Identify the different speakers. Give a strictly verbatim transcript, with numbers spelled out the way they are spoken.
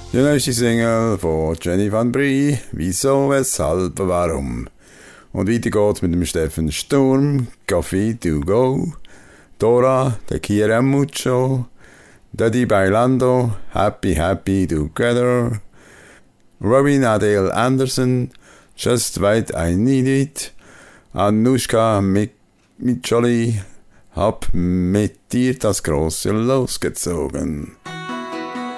Speaker 1: Die neueste Single von Jenny van Brie, Wieso, Weshalb, Warum. Und weiter geht's mit dem Steffen Sturm, Coffee to go, Dora, Te quiero mucho, Daddy Bailando, Happy Happy Together, Robin Adele Anderson, Just Wait I Need It, Anushka Miccioli, hab mit dir das Große losgezogen.